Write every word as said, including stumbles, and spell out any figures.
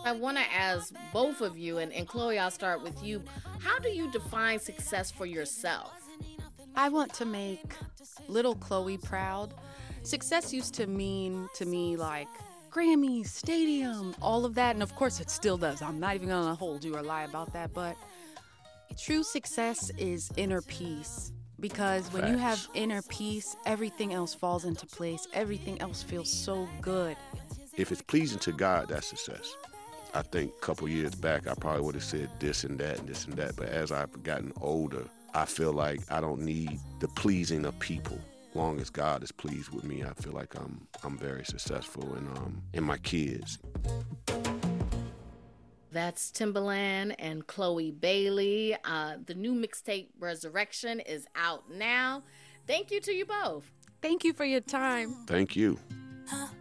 I want to ask both of you, and, and Chloe, I'll start with you. How do you define success for yourself? I want to make little Chloe proud. Success used to mean to me like Grammys, stadium, all of that. And of course it still does. I'm not even going to hold you or lie about that. But true success is inner peace. Because when Facts. you have inner peace, everything else falls into place. Everything else feels so good. If it's pleasing to God, that's success. I think a couple years back, I probably would have said this and that and this and that. But as I've gotten older, I feel like I don't need the pleasing of people. Long as God is pleased with me, I feel like I'm I'm very successful in um in my kids. That's Timbaland and Chloe Bailey. Uh, the new mixtape Resurrection is out now. Thank you to you both. Thank you for your time. Thank you. Huh?